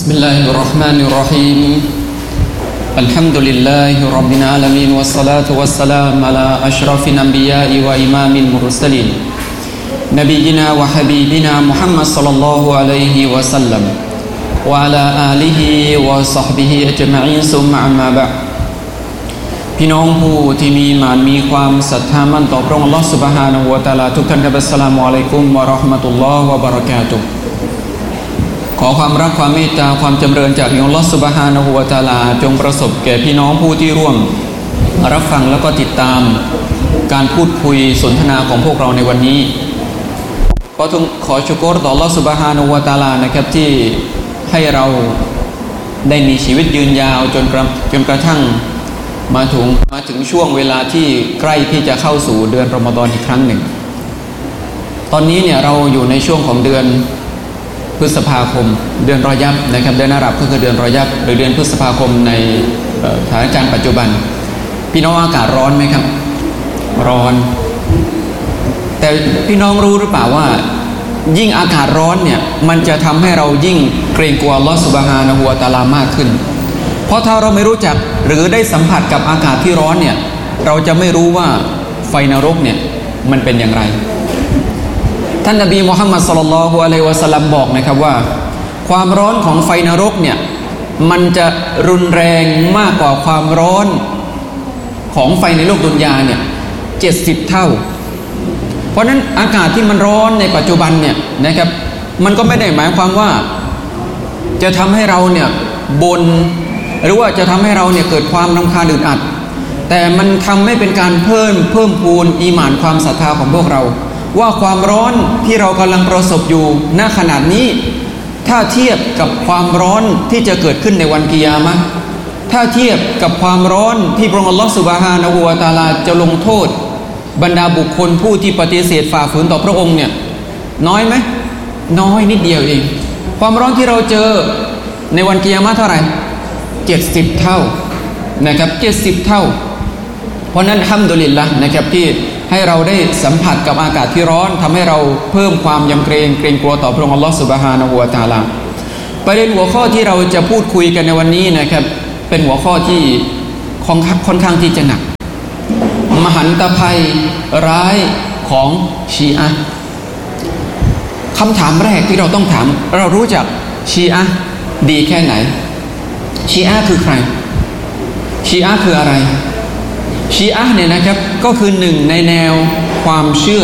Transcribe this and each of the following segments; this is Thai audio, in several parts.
بسم الله الرحمن الرحيم الحمد لله رب العالمين والصلاة والسلام على أشرف الأنبياء وإمام المرسلين نبينا وحبيبنا محمد صلى الله عليه وسلم وعلى آله وصحبه أجمعين ثم أما بعدพี่น้องผู้ที่มีมานมีความศรัทธามั่นต่อพระองค์อัลเลาะห์ซุบฮานะฮูวะตะอาลาทุกท่านครับอัสสลามุอะลัยกุมวะเราะห์มะตุลลอฮ์วะบะเราะกาตุฮ์ขอความรักความเมตตาความจำเริญจากอัลเลาะห์ซุบฮานะฮูวะตะอาลาจงประสบแก่พี่น้องผู้ที่ร่วมรับฟังแล้วก็ติดตามการพูดคุยสนทนาของพวกเราในวันนี้ขอชุกรต่ออัลเลาะห์ซุบฮานะฮูวะตะอาลานะครับที่ให้เราได้มีชีวิตยืนยาวจนกระทั่งมาถึงช่วงเวลาที่ใกล้ที่จะเข้าสู่เดือนรอมฎอนอีกครั้งหนึ่งตอนนี้เนี่ยเราอยู่ในช่วงของเดือนพฤษภาคมเดือนรอยับนะครับเดือนอาหรับก็คือเดือนรอยับหรือเดือนพฤษภาคมในสถานการณ์ปัจจุบันพี่น้องอากาศร้อนไหมครับร้อนแต่พี่น้องรู้หรือเปล่าว่ายิ่งอากาศร้อนเนี่ยมันจะทำให้เรายิ่งเกรงกลัวอัลเลาะห์ซุบฮานะฮูวะตะอาลามากขึ้นเพราะถ้าเราไม่รู้จักหรือได้สัมผัสกับอากาศที่ร้อนเนี่ยเราจะไม่รู้ว่าไฟนรกเนี่ยมันเป็นอย่างไรท่านนบีมุฮัมมัดศ็อลลัลลอฮุอะลัยฮิวะซัลลัมบอกนะครับว่าความร้อนของไฟนรกเนี่ยมันจะรุนแรงมากกว่าความร้อนของไฟในโลกดุนยาเนี่ย70เท่าเพราะนั้นอากาศที่มันร้อนในปัจจุบันเนี่ยนะครับมันก็ไม่ได้หมายความว่าจะทำให้เราเนี่ยบ่นหรือว่าจะทำให้เราเนี่ยเกิดความรำคาญอึดอัดแต่มันทำให้เป็นการเพิ่มพูนอีหม่านความศรัทธาของพวกเราว่าความร้อนที่เรากำลังประสบอยู่ณขณะนี้ถ้าเทียบกับความร้อนที่จะเกิดขึ้นในวันกิยามะห์ถ้าเทียบกับความร้อนที่พระองค์อัลเลาะห์ซุบฮานะฮูวะตะอาลาจะลงโทษบรรดาบุคคลผู้ที่ปฏิเสธฝ่าฝืนต่อพระองค์เนี่ยน้อยไหมน้อยนิดเดียวเองความร้อนที่เราเจอในวันกิยามะห์เท่าไหร่70เท่านะครับ70เท่าเพราะนั้นอัลฮัมดุลิลละห์นะครับที่ให้เราได้สัมผัสกับอากาศที่ร้อนทำให้เราเพิ่มความยำเกรงกลัวต่อพระองค์อัลเลาะห์ซุบฮานะฮูวะตะอาลาประเด็นหัวข้อที่เราจะพูดคุยกันในวันนี้นะครับเป็นหัวข้อที่ค่อนข้างที่จะหนักมหันตภัยร้ายของชีอะห์คำถามแรกที่เราต้องถามเรารู้จักชีอะห์ดีแค่ไหนชีอะห์คือใครชีอะห์คืออะไรชีอะห์เนี่ยนะครับก็คือหนึ่งในแนวความเชื่อ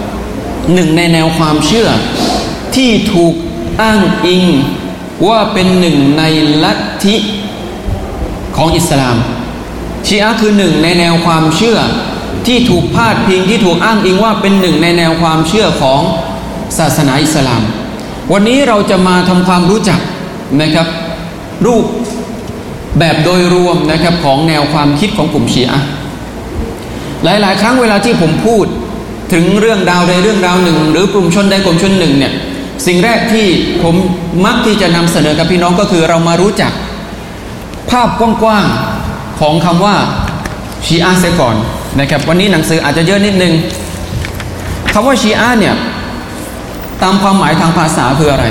ที่ถูกอ้างอิงว่าเป็นหนึ่งในลัทธิของอิสลามชีอะห์คือหนึ่งในแนวความเชื่อที่ถูกพาดพิงที่ถูกอ้างอิงว่าเป็นหนึ่งในแนวความเชื่อของศาสนาอิสลามวันนี้เราจะมาทำความรู้จักนะครับรูปแบบโดยรวมนะครับของแนวความคิดของกลุ่มชีอะห์หลายๆครั้งเวลาที่ผมพูดถึงเรื่องราวใดเรื่องราวหนึ่งหรือกลุ่มชนใดกลุ่มชนหนึ่งเนี่ยสิ่งแรกที่ผมมักที่จะนำเสนอกับพี่น้องก็คือเรามารู้จักภาพกว้างๆของคำว่าชีอะห์เสียก่อนนะครับวันนี้หนังสืออาจจะเยอะนิดนึงคำว่าชีอะห์เนี่ยตามความหมายทางภาษาคืออะไร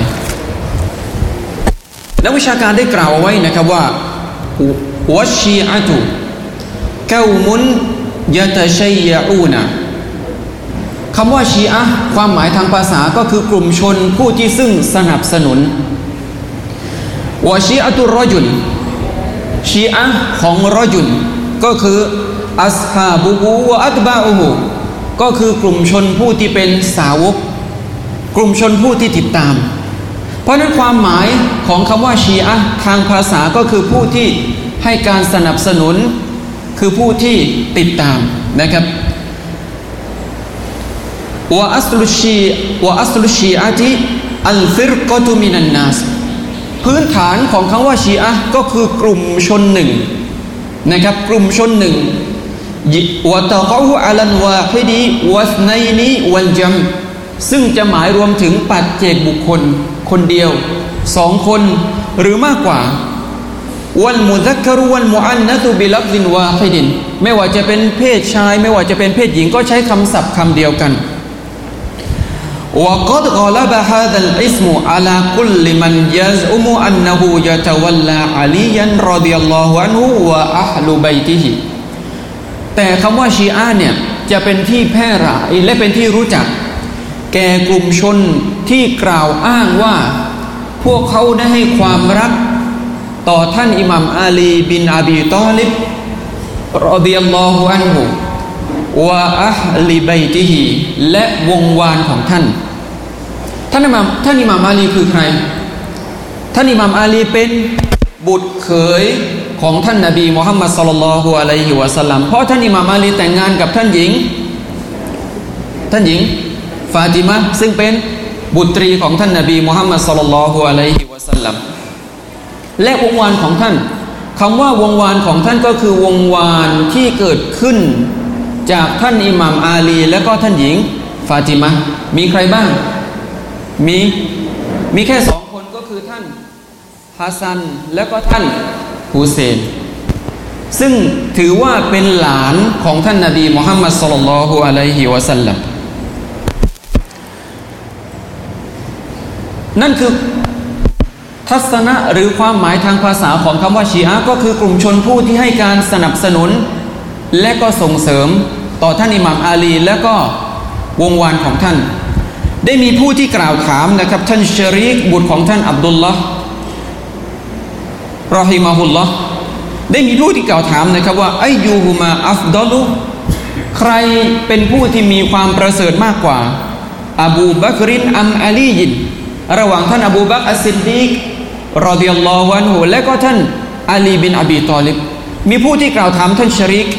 นักวิชาการได้กล่าวเอาไว้นะครับว่าวัชชีอะตุกอมุนยะตะชัยยะอูนะคำว่าชีอะห์ความหมายทางภาษาก็คือกลุ่มชนผู้ที่ซึ่งสนับสนุนวะชีอะตุรรจุลชีอะห์ของรจุลก็คืออัศฮาบุฮูวะอัตบะอูฮูก็คือกลุ่มชนผู้ที่เป็นสาวกกลุ่มชนผู้ที่ติดตามเพราะนั้นความหมายของคำว่าชีอะห์ทางภาษาก็คือผู้ที่ให้การสนับสนุนคือผู้ที่ติดตามนะครับวะอัสลุชีอะติอัลฟิรกะตุมินันนัสพื้นฐานของคำว่าชีอะห์ก็คือกลุ่มชนหนึ่งนะครับกลุ่มชนหนึ่งวะตะกอฮุอะลันวาฮิดีวัสนัยนีวัลจัมซึ่งจะหมายรวมถึงปัจเจกบุคคลคนเดียว2คนหรือมากกว่าวัลมุซักกะรุวัลมุอันนะตุบิลัฟซินวาฮิดินไม่ว่าจะเป็นเพศชายไม่ว่าจะเป็นเพศหญิงก็ใช้คำศัพท์คำเดียวกัน وقد غلب هذا الاسم على كل من يزعم أنه يتولى عليا رضي الله عنه وأهل بيته แต่คำว่าชีอะห์เนี่ยจะเป็นที่แพร่หลายและเป็นที่รู้จักแก่กลุ่มชนที่กล่าวอ้างว่าพวกเขาได้ให้ความรักต่อท่านอิหม่ามอาลีบินอบีตอลิบรอฎิยัลลอฮุอันฮุวะอะฮลิบัยติฮิและวงวานของท่านอิหม่ามอาลีคือใครท่านอิหม่ามอาลีเป็นบุตรเขยของท่านนบีมุฮัมมัดศ็อลลัลลอฮุอะลัยฮิวะซัลลัมเพราะท่านอิหม่ามอาลีแต่งงานกับท่านหญิงฟาติมะห์ซึ่งเป็นบุตรีของท่านนบีมุฮัมมัดศ็อลลัลลอฮุอะลัยฮิวะซัลลัมและวงวานของท่านคำว่าวงวานของท่านก็คือวงวานที่เกิดขึ้นจากท่านอิหม่ามอาลีและก็ท่านหญิงฟาติมะห์มีใครบ้างมีแค่สองคนก็คือท่านฮัสซันและก็ท่านฮุเซนซึ่งถือว่าเป็นหลานของท่านนบีมุฮัมมัดศ็อลลัลลอฮุอะลัยฮิวะซัลลัมนั่นคือทัศนะหรือความหมายทางภาษาของคำว่าชีอะห์ก็คือกลุ่มชนผู้ที่ให้การสนับสนุนและก็ส่งเสริมต่อท่านอิหม่ามอาลีและก็วงวานของท่านได้มีผู้ที่กล่าวถามนะครับท่านชะรีกบุตรของท่านอับดุลลอฮ์รอฮิมะฮุลลอฮ์ได้มีผู้ที่กล่าวถามนะครับว่าอัยยูฮุมาอัฟฎอลุใครเป็นผู้ที่มีความประเสริฐมากกว่าอบูบักรินอัมอาลียินระหว่างท่านอบูบักรอัสซิดดีกรอฎิยัลลอฮุอันฮุและก็ท่านอาลีบินอบีตอลิบมีผู้ที่กล่าวถามท่านชะรีก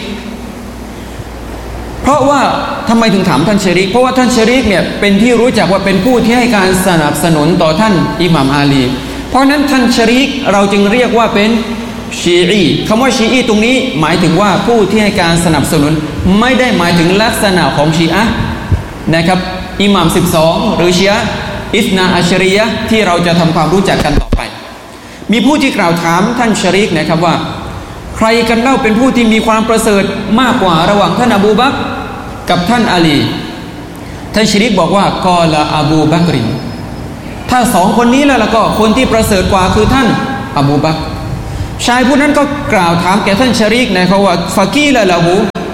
เพราะว่าทำไมถึงถามท่านชะรีกเพราะว่าท่านชะรีกเนี่ยเป็นที่รู้จักว่าเป็นผู้ที่ให้การสนับสนุนต่อท่านอิหม่ามอาลีเพราะนั้นท่านชะรีกเราจึงเรียกว่าเป็นชีอีคำว่าชีอีตรงนี้หมายถึงว่าผู้ที่ให้การสนับสนุนไม่ได้หมายถึงลักษณะของชีอะห์นะครับอิหม่าม12หรือชีอะห์อิสนาอัชริยะห์ที่เราจะทำความรู้จักกันต่อไปมีผู้ที่กล่าวถามท่านชะรีกนะครับว่าใครกันเล่าเป็นผู้ที่มีความประเสริฐมากกว่าระหว่างท่านอบูบักรกับท่านอาลีท่านชะรีกบอกว่ากอลาอบูบักรินถ้าสองคนนี้แล้วก็คนที่ประเสริฐกว่าคือท่านอบูบักรชายผู้นั้นก็กล่าวถามแก่ท่านชะรีกนะครับว่าฟะกีละละหู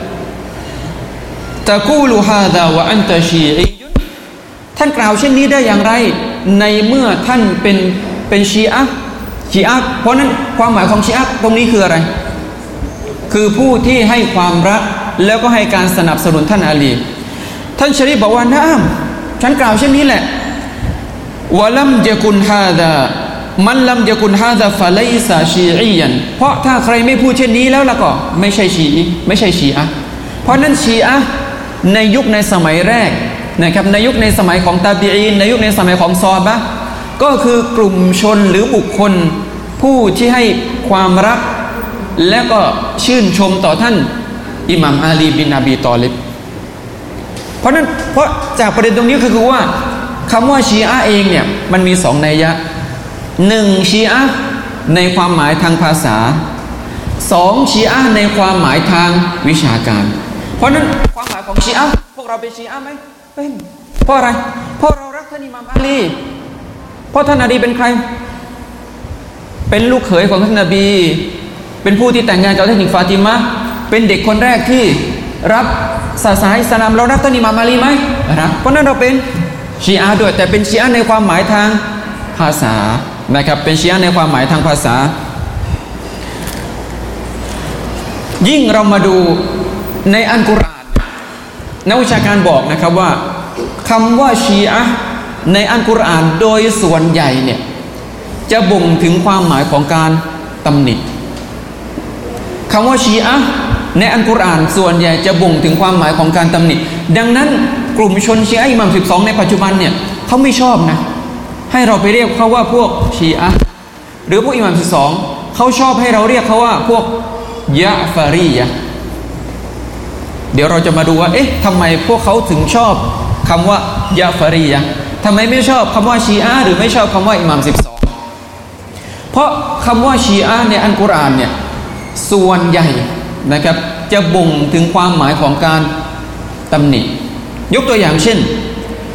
ตะกูลุฮาซาวะอันตะชีอีท่านกล่าวเช่นนี้ได้อย่างไรในเมื่อท่านเป็นชีอะห์เพราะนั้นความหมายของชีอะห์ตรงนี้คืออะไรคือผู้ที่ให้ความรักแล้วก็ให้การสนับสนุนท่านอาลีท่านชะรีกบอกว่านะอัมฉันกล่าวเช่นนี้แหละวะลัมยะกุนฮาซามันลัมยะกุนฮาซาฟะไลซะชีอียันเพราะถ้าใครไม่พูดเช่นนี้แล้วก็ไม่ใช่ชีอะห์เพราะนั้นชีอะห์ในยุคในสมัยแรกนะครับในยุคในสมัยของตาบีอีนในยุคในสมัยของซอฮาบะห์ก็คือกลุ่มชนหรือบุคคลผู้ที่ให้ความรักและก็ชื่นชมต่อท่านอิหม่ามอาลีบินอบีตอลิบเพราะจากประเด็นตรงนี้คือว่าคำว่าชีอะห์เองเนี่ยมันมีสองนัยยะหนึ่งชีอะห์ในความหมายทางภาษาสองชีอะห์ในความหมายทางวิชาการเพราะนั้นความหมายของชีอะห์พวกเราเป็นชีอะห์ไหมเป็นเพราะอะไรเพราะเรารักท่านอิหม่ามอาลีเพราะท่านอาลีเป็นใครเป็นลูกเขยของท่านนบีเป็นผู้ที่แต่งงานกับท่านหญิงฟาติมะห์เป็นเด็กคนแรกที่รับศาสนาอิสลามเรารักท่านอิหม่ามอาลีไหมรักเพราะนั้นเราเป็นชีอะห์ด้วยแต่เป็นชีอะห์ในความหมายทางภาษานะครับเป็นชีอะห์ในความหมายทางภาษายิ่งเรามาดูในอัลกุรอานนักวิชาการบอกนะครับว่าคำว่าชีอะห์ในอัลกุรอานโดยส่วนใหญ่เนี่ยจะบ่งถึงความหมายของการตำหนิคำว่าชีอะห์ในอัลกุรอานส่วนใหญ่จะบ่งถึงความหมายของการตำหนิดังนั้นกลุ่มชนชีอะห์อิหม่าม12ในปัจจุบันเนี่ยเขาไม่ชอบนะให้เราไปเรียกเขาว่าพวกชีอะห์หรือพวกอิหม่าม12เขาชอบให้เราเรียกเขาว่าพวกยะฟารียะห์เดี๋ยวเราจะมาดูว่าทำไมพวกเขาถึงชอบคำว่ายะฟารียะห์ทำไมไม่ชอบคำว่าชีอะห์หรือไม่ชอบคำว่าอิหม่าม12เพราะคำว่าชีอะห์ในอัลกุรอานเนี่ยส่วนใหญ่นะครับจะบ่งถึงความหมายของการตำหนิยกตัวอย่างเช่น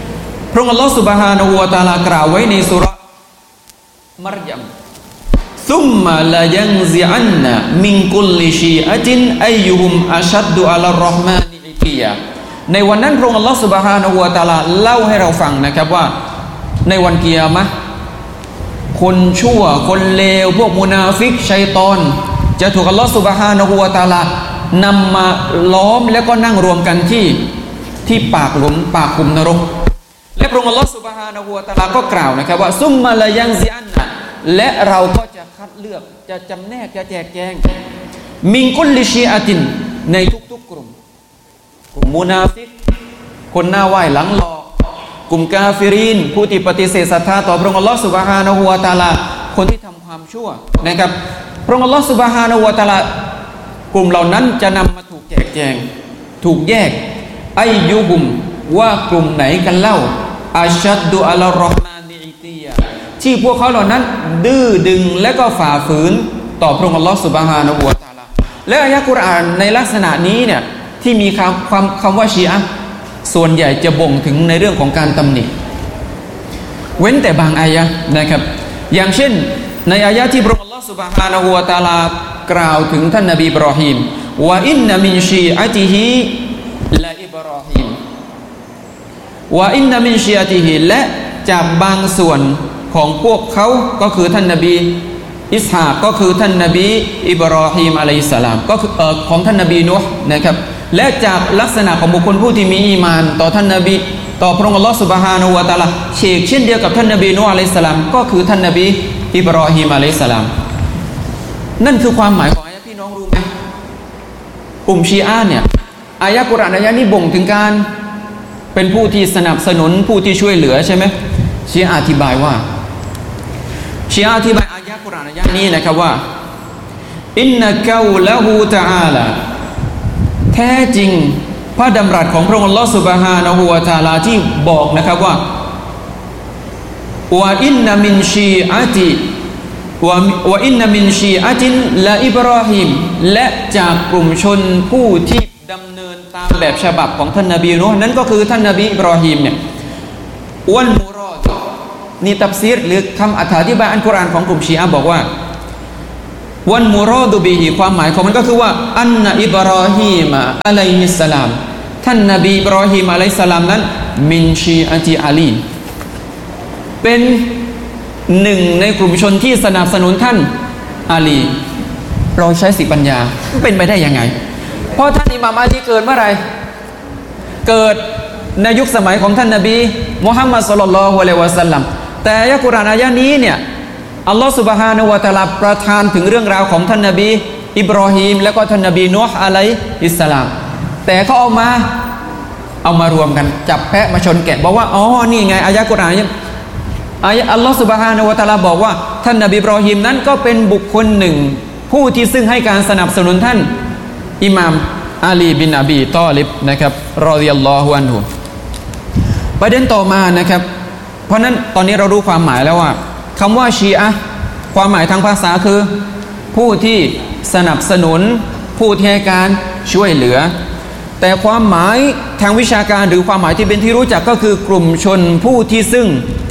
พระองค์อัลลอฮฺซุบฮานะฮูวะตะอาลากล่าวไว้ในซูเราะห์มัรยมซุมมาลายันซิอันนะมินกุลลิชีอะตินอัยยุฮุมอัชัดดุอะลัรเราะห์มานิอิกียะในวันนั้นพระองค์อัลลอฮฺซุบฮานะฮูวะตะอาลาเล่าให้เราฟังนะครับว่าในวันกิยามะห์คนชั่วคนเลวพวกมุนาฟิกชัยฏอนจะถูกอัลลอฮฺซุบฮานะฮูวะตะอาลานำมาล้อมแล้วก็นั่งรวมกันที่ปากหลุมปากขุมนรกและพระองค์อัลลอฮฺซุบฮานะฮูวะตะอาลาก็กล่าวนะครับว่าซุมมาลายันซิอันนะและเราก็จะคัดเลือกจะจำแนกจะแจกแจงมินกุลลิชีอะตินในทุกๆกลุ่มมุนาฟิกคนหน้าไหว้หลังหลอกกลุ่มกาฟิรินผู้ที่ปฏิเสธศรัทธาต่อพระองค์อัลลอฮฺซุบฮานะฮูวะตะอาลาคนที่ทำความชั่วนะครับพระองค์อัลลอฮฺซุบฮานะฮูวะตะอาลากลุ่มเหล่านั้นจะนำมาถูกแจกแจงถูกแยกอัยยุบุมว่ากลุ่มไหนกันเล่าอัชัดดุอะลัรเราะห์มานิอิตียะที่พวกเขาเหล่านั้นดื้อดึงและก็ฝ่าฝืนต่อพระองค์อัลลอฮฺซุบฮานะฮูวะตะอาลาและอายะห์กุรอานในลักษณะนี้เนี่ยที่มีคำว่าชีอะห์ส่วนใหญ่จะบ่งถึงในเรื่องของการตำหนิเว้นแต่บางอายะห์นะครับอย่างเช่นในอายะห์ที่พระองค์อัลลอฮฺซุบฮานะฮูวะตะอาลากล่าวถึงท่านนบีอิบรอฮีมวะอินนะมินชีอะติฮิละอิบรอฮีมวะอินนะมินชีอะติฮิและจากบางส่วนของพวกเขาก็คือท่านนบีอิสฮากก็คือท่านนบีอิบรอฮีมอะลัยฮิสสลามก็คือของท่านนบีนูห์นะครับและจากลักษณะของบุคคลผู้ที่มีอีมานต่อท่านนบีต่อพระองค์อัลลอฮฺซุบฮานะฮูวะตะอาลาเช่นเดียวกับท่านนบีนูห์อะลัยฮิสสลามก็คือท่านนบีอิบรอฮีมอะลัยฮิสสลามนั่นคือความหมายของอายะห์พี่น้องรู้ไหมกลุ่มชีอะห์เนี่ยอายะห์กุรอานอายะห์นี้บ่งถึงการเป็นผู้ที่สนับสนุนผู้ที่ช่วยเหลือใช่ไหมชีอะห์อธิบายว่าชีอะห์อธิบายอายะห์กุรอานอายะห์นี้นะครับว่าอินนะกอละฮูตะอาลาแท้จริงพระดำรัสของพระองค์อัลลอฮฺซุบฮานะฮูวะตะอาลาที่บอกนะครับว่าวะอินนะมินชีอะติวะอินนะมินชีอะตินละอิบรอฮีมและจากกลุ่มชนผู้ที่ดำเนินตามแบบฉบับของท่านนบีนูห์นั้นก็คือท่านนบีอิบรอฮีมเนี่ยวัลมุรอดนี่ตัฟซีรหรือคำอธิบายอัลกุรอานของกลุ่มชีอะห์บอกว่าวันมุรอดุบิฮิความหมายของมันก็คือว่าอันนะอิบรอฮีมอะลัยฮิสสลามท่านนบีอิบรอฮีมอะลัยฮิสสลามนั้นมินชีอะติอาลีเป็นหนึ่งในกลุ่มชนที่สนับสนุนท่านอาลีเราใช้สติปัญญาเป็นไปได้ยังไงเพราะท่านอิหม่ามอาลีเกิดเมื่อไหร่เกิดในยุคสมัยของท่านนบีมุฮัมมัดศ็อลลัลลอฮุอะลัยฮิวะซัลลัมแต่อายะห์กุรอานอายะห์นี้เนี่ยอัลลอฮฺซุบฮานะฮูวะตะอาลาประทานถึงเรื่องราวของท่านนบีอิบรอฮีมแล้วก็ท่านนบีนูห์อะลัยฮิสสลามแต่เขาเอามารวมกันจับแพะมาชนแกะบอกว่าอ๋อนี่ไงอายะห์กุรอานอัลลอฮฺซุบฮานะฮูวะตะอาลาบอกว่าท่านนบีอิบรอฮีมนั้นก็เป็นบุคคลหนึ่งผู้ที่ซึ่งให้การสนับสนุนท่านอิหม่ามอาลีบินอบีตอลิบนะครับรอฎิยัลลอฮุอันฮุประเด็นต่อมานะครับเพราะนั้นตอนนี้เรารู้ความหมายแล้วว่าคำว่าชีอะห์ความหมายทางภาษาคือผู้ที่สนับสนุนผู้ที่ให้การช่วยเหลือแต่ความหมายทางวิชาการหรือความหมายที่เป็นที่รู้จักก็คือกลุ่มชนผู้ที่ซึ่ง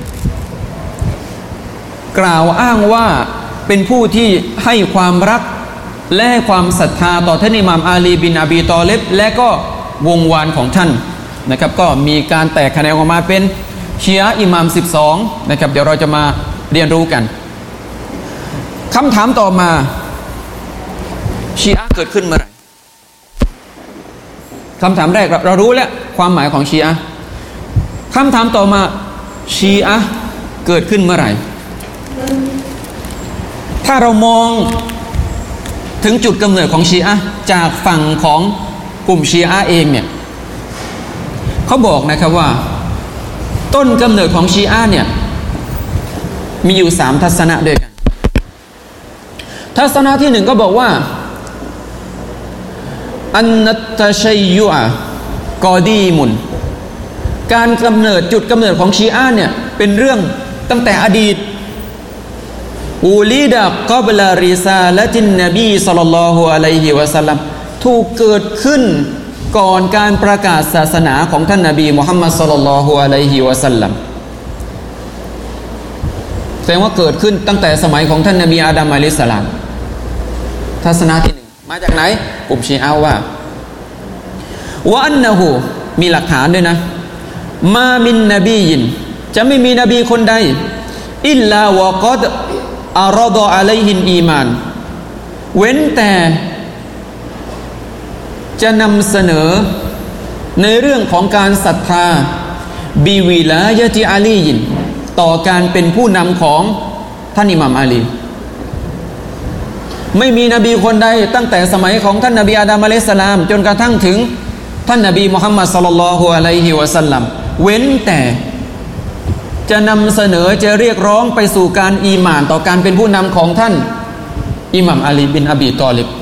กล่าวอ้างว่าเป็นผู้ที่ให้ความรักและความศรัทธาต่อท่านอิหม่ามอาลีบินอบีตอลิบและก็วงวานของท่านนะครับก็มีการแตกแขนงออกมาเป็นชีอะห์อิหม่าม12นะครับเดี๋ยวเราจะมาเรียนรู้กันคำถามต่อมาชีอะห์เกิดขึ้นเมื่อไหร่คำถามแรกเรารู้แล้วความหมายของชีอะห์คำถามต่อมาชีอะห์เกิดขึ้นเมื่อไหร่ถ้าเรามองถึงจุดกำเนิดของชีอะห์จากฝั่งของกลุ่มชีอะห์เองเนี่ยเขาบอกนะครับว่าต้นกำเนิดของชีอะห์เนี่ยมีอยู่3ทัศนะด้วยกันทัศนะที่1ก็บอกว่าอันนัตตะชัยยุอะกอดีมุนการกำเนิดจุดกำเนิดของชีอะห์เนี่ยเป็นเรื่องตั้งแต่อดีตอูลีดะกับลาริซาละตินนบีศ็อลลัลลอฮุอะลัยฮิวะซัลลัมถูกเกิดขึ้นก่อนการประกาศศาสนาของท่านนบีมุฮัมมัดศ็อลลัลลอฮุอะลัยฮิวะซัลลัมแสดงว่าเกิดขึ้นตั้งแต่สมัยของท่านนบีอาดัมอะลัยฮิสสลามทัศนะที่หนึ่งมาจากไหนกลุ่มชีอะห์ว่าอันนะฮูมีหลักฐานด้วยนะมามินนบียินจะไม่มีนบีคนใดอิลลาวะกัดอารฎออะลัยฮิลอีมานเว้นแต่จะนำเสนอในเรื่องของการศรัทธาบิวิลายะติอาลียินต่อการเป็นผู้นำของท่านอิหม่ามอาลีไม่มีนบีคนใดตั้งแต่สมัยของท่านนบีอาดัมอะลัยฮิสสลามจนกระทั่งถึงท่านนบีมุฮัมมัดศ็อลลัลลอฮุอะลัยฮิวะซัลลัมเว้นแต่จะนำเสนอจะเรียกร้องไปสู่การอีหม่านต่อการเป็นผู้นำของท่านอิหม่ามอาลีบินอบีฏอลิบ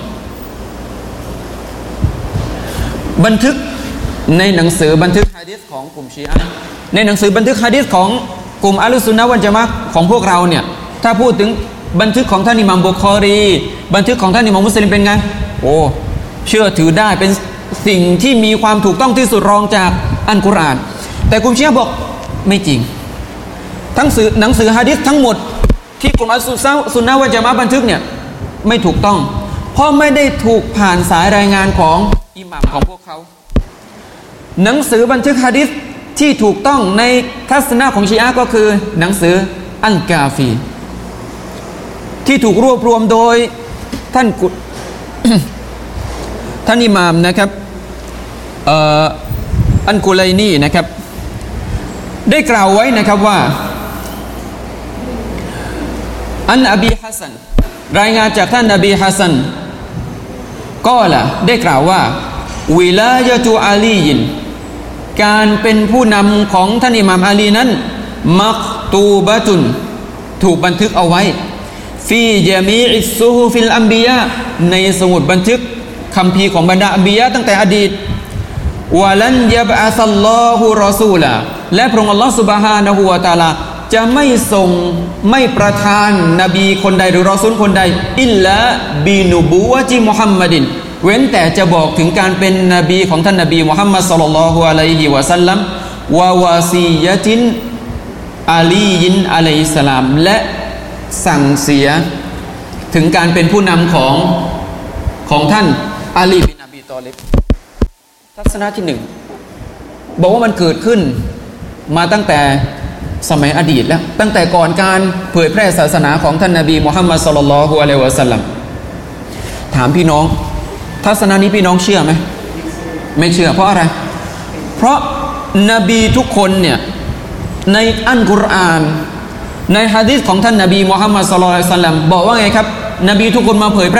บันทึกในหนังสือบันทึกหะดีษของกลุ่มชีอะห์ในหนังสือบันทึกหะดีษของกลุ่มอะห์ลุสซุนนะฮ์วัลญะมาอะห์ของพวกเราเนี่ยถ้าพูดถึงบันทึกของท่านอิหม่ามบุคอรีบันทึกของท่านอิหม่ามมุสลิมเป็นไงโอ้เชื่อถือได้เป็นสิ่งที่มีความถูกต้องที่สุดรองจากอัลกุรอานแต่กลุ่มชีอะห์บอกไม่จริงทั้งหนังสือหะดีษทั้งหมดที่กลุ่มอะห์ลุสซุนนะฮ์วัลญะมาอะห์บันทึกเนี่ยไม่ถูกต้องเพราะไม่ได้ถูกผ่านสายรายงานของอิหม่ามของพวกเขาหนังสือบันทึกหะดีษที่ถูกต้องในทัศนะของชีอะห์ก็คือหนังสืออัลกาฟีที่ถูกรวบรวมโดยท่าน ท่านอิหม่ามนะครับอันกุไลนีนะครับได้กล่าวไว้นะครับว่าอันอบีฮัสซันรายงานจากท่านนบีฮัสซันก็ล่ะได้กล่าวว่าวิลายะตุอาลียินการเป็นผู้นำของท่านอิหม่ามอาลีนั้นมักตูบะตุนถูกบันทึกเอาไว้ฟีญะมีอิสซุฮุฟิลอัมบิยะในสมุดบันทึกคัมภีร์ของบรรดาอัมบิยะตั้งแต่อดีตวะลันยะบะซัลลอฮุรอซูลาและพระองค์อัลเลาะห์ซุบฮานะฮูวะตะอาลาจะไม่ส่งไม่ประทานนบีคนใดหรือรอซูลคนใดอิลลาบินุบุวะติมุฮัมมัดินเว้นแต่จะบอกถึงการเป็นนบีของท่านนบีมุฮัมมัดศ็อลลัลลอฮุอะลัยฮิวะซัลลัมวะวาซียะตินอาลียินอะลัยฮิสสลามและสั่งเสียถึงการเป็นผู้นำของท่านอาลีบินอบีตอลิบทัศนะที่หนึ่งบอกว่ามันเกิดขึ้นมาตั้งแต่สมัยอดีตแล้วตั้งแต่ก่อนการเผยแพร่ศาสนาของท่านนบีมุฮัมมัดศ็อลลัลลอฮุอะลัยฮิวะซัลลัมถามพี่น้องทัศนะนี้พี่น้องเชื่อไหมไม่เชื่อเพราะอะไรเพราะนบีทุกคนเนี่ยในอัลกุรอานในหะดีษของท่านนบีมุฮัมมัดศ็อลลัลลอฮุอะลัยฮิวะซัลลัมบอกว่าไงครับนบีทุกคนมาเผยแพร่